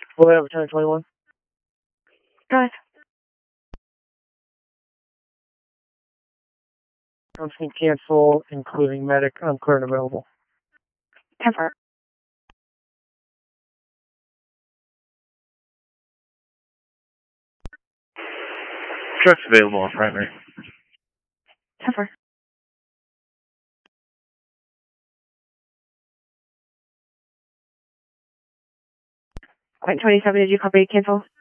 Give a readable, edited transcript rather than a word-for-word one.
We'll have 1021. Drive. Constant cancel, including medic, unclear and available. 10-4. Truck's available on primary. 10-4. Point 27, did you copy cancel?